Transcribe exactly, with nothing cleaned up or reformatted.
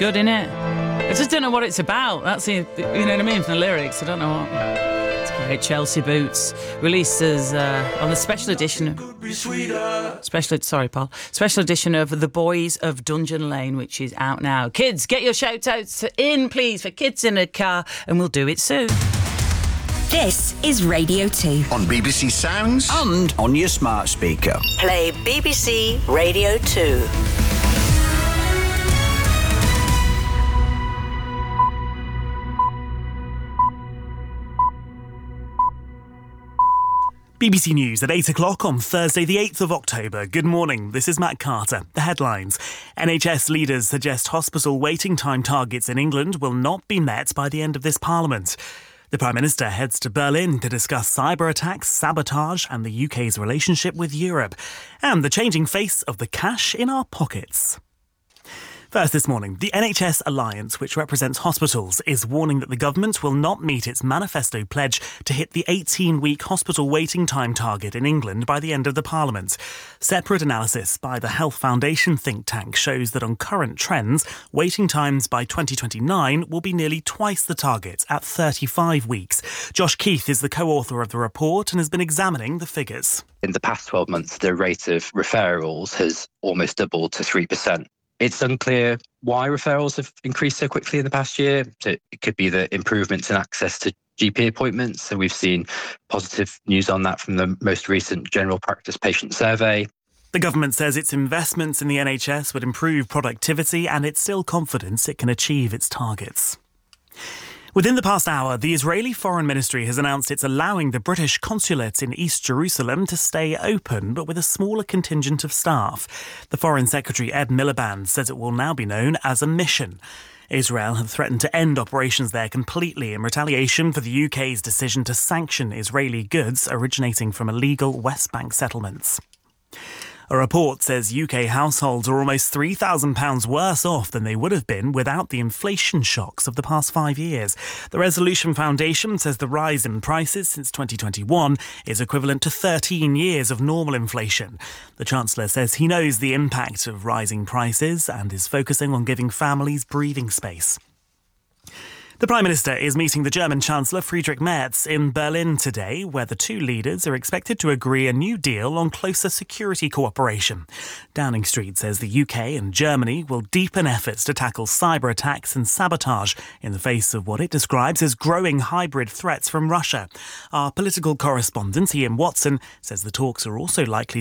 good, innit? I just don't know what it's about. That's the, you know what I mean, from the lyrics. I don't know what. It's great. Chelsea Boots releases uh, on the special edition. Special, sorry, Paul. Special edition of The Boys of Dungeon Lane, which is out now. Kids, get your shout outs in, please, for Kids in a Car, and we'll do it soon. This is Radio two. On B B C Sounds. And on your smart speaker. Play B B C Radio two. B B C News at eight o'clock on Thursday the eighth of October. Good morning, this is Matt Carter. The headlines. N H S leaders suggest hospital waiting time targets in England will not be met by the end of this Parliament. The Prime Minister heads to Berlin to discuss cyber attacks, sabotage and the U K's relationship with Europe. And the changing face of the cash in our pockets. First this morning, the N H S Alliance, which represents hospitals, is warning that the government will not meet its manifesto pledge to hit the eighteen-week hospital waiting time target in England by the end of the Parliament. Separate analysis by the Health Foundation think tank shows that on current trends, waiting times by twenty twenty-nine will be nearly twice the target at thirty-five weeks. Josh Keith is the co-author of the report and has been examining the figures. In the past twelve months, the rate of referrals has almost doubled to three percent. It's unclear why referrals have increased so quickly in the past year. So it could be the improvements in access to G P appointments. So we've seen positive news on that from the most recent general practice patient survey. The government says its investments in the N H S would improve productivity and it's still confident it can achieve its targets. Within the past hour, the Israeli Foreign Ministry has announced it's allowing the British consulate in East Jerusalem to stay open, but with a smaller contingent of staff. The Foreign Secretary Ed Miliband says it will now be known as a mission. Israel had threatened to end operations there completely in retaliation for the U K's decision to sanction Israeli goods originating from illegal West Bank settlements. A report says U K households are almost three thousand pounds worse off than they would have been without the inflation shocks of the past five years. The Resolution Foundation says the rise in prices since twenty twenty-one is equivalent to thirteen years of normal inflation. The Chancellor says he knows the impact of rising prices and is focusing on giving families breathing space. The Prime Minister is meeting the German Chancellor Friedrich Merz in Berlin today, where the two leaders are expected to agree a new deal on closer security cooperation. Downing Street says the U K and Germany will deepen efforts to tackle cyber attacks and sabotage in the face of what it describes as growing hybrid threats from Russia. Our political correspondent Ian Watson says the talks are also likely